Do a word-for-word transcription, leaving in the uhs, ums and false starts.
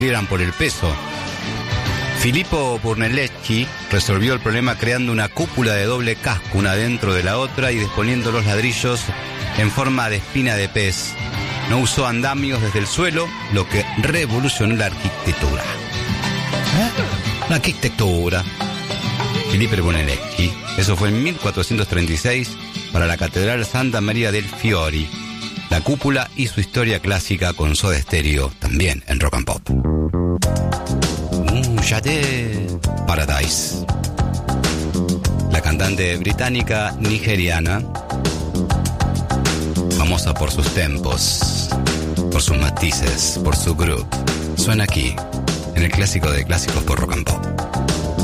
sufrieran por el peso. Filippo Brunelleschi resolvió el problema creando una cúpula de doble casco, una dentro de la otra, y disponiendo los ladrillos en forma de espina de pez. No usó andamios desde el suelo, lo que revolucionó la arquitectura. ¿Eh? La arquitectura. Filippo Brunelleschi. Eso fue en mil cuatrocientos treinta y seis para la Catedral Santa María del Fiori. La cúpula y su historia clásica con Soda Stereo, también en Rock and Pop. Mm, Jade Paradise. La cantante británica nigeriana, famosa por sus tempos, por sus matices, por su groove, suena aquí, en el clásico de clásicos por Rock and Pop.